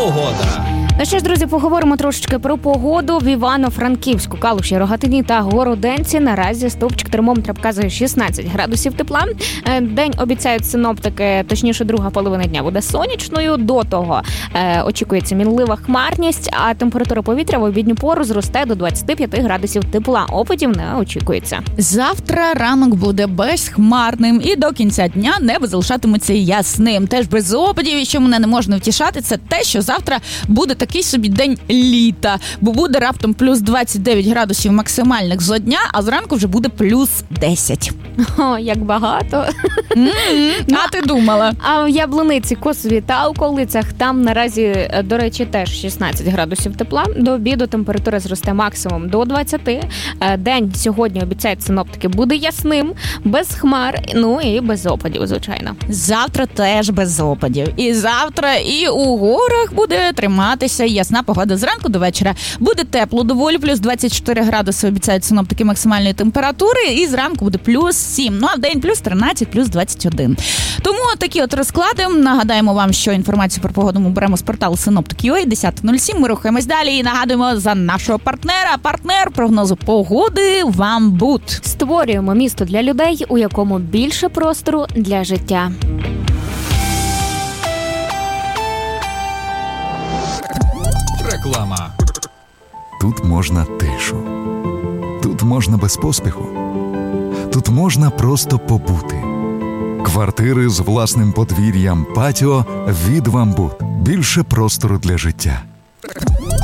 Погода. Ну що ж, друзі, поговоримо трошечки про погоду. В Івано-Франківську, Калуші, Рогатині та Городенці наразі стовпчик термометра показує 16 градусів тепла. День обіцяють синоптики, точніше, друга половина дня буде сонячною. До того очікується мінлива хмарність, а температура повітря в обідню пору зросте до 25 градусів тепла. Опадів не очікується. Завтра ранок буде безхмарним і до кінця дня небо залишатиметься ясним. Теж без опадів, і що мене не можна втішати, це те, що завтра буде такий собі день літа, бо буде раптом плюс 29 градусів максимальних зо дня, а зранку вже буде плюс 10. О, як багато. А ти думала? А в Яблуниці, Косові та околицях там наразі, до речі, теж 16 градусів тепла. До обіду температура зросте максимум до 20. День сьогодні, обіцяють синоптики, буде ясним, без хмар, ну і без опадів, звичайно. Завтра теж без опадів. І завтра і у горах буде триматися ясна погода зранку до вечора. Буде тепло доволі, плюс 24 градуси обіцяють синоптики максимальної температури, і зранку буде плюс 7. Ну а в день плюс 13, плюс 21. Тому такі от розклади. Нагадаємо вам, що інформацію про погоду ми беремо з порталу Synoptic.ua, 10:07. Ми рухаємось далі і нагадуємо за нашого партнера. Партнер прогнозу погоди «Вамбут». Створюємо місто для людей, у якому більше простору для життя. Реклама. Тут можна тишу. Тут можна без поспіху. Тут можна просто побути. Квартири з власним подвір'ям, патіо від «Вамбут». Більше простору для життя.